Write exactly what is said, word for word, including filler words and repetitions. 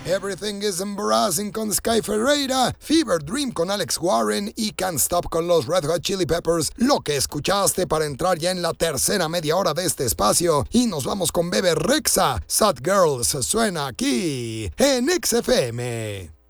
Everything is Embarrassing con Sky Ferreira, Fever Dream con Alex Warren y Can't Stop con los Red Hot Chili Peppers, lo que escuchaste para entrar ya en la tercera media hora de este espacio. Y nos vamos con Bebe Rexha, Sad Girls, suena aquí en X F M.